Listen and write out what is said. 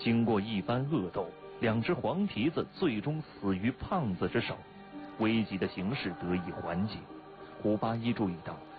经过一番恶斗，两只黄皮子最终死于胖子之手，危急的形势得以缓解。胡八一注意到，